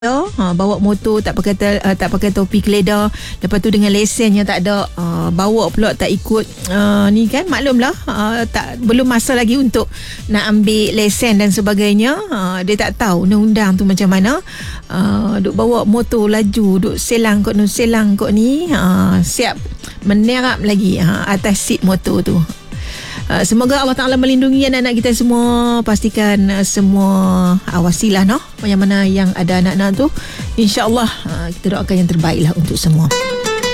Bawa motor tak pakai topi keledar, lepas tu dengan lesen yang tak ada, bawa pula tak ikut ni kan, maklumlah, belum masa lagi untuk nak ambil lesen dan sebagainya. Dia tak tahu undang-undang tu macam mana. Duk bawa motor laju, duk selang kot ni, siap menerap lagi atas seat motor tu. Semoga Allah Ta'ala melindungi anak-anak kita semua. Pastikan semua awasilah, yang mana yang ada anak-anak tu. InsyaAllah kita doakan yang terbaik lah untuk semua.